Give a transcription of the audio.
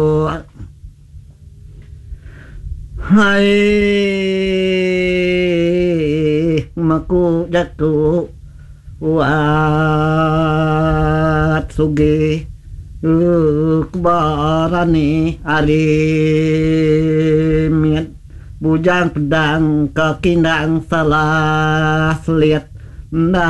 hai maku jatuh wat suge kebarani ari miat bujang pedang kekindang salah seliat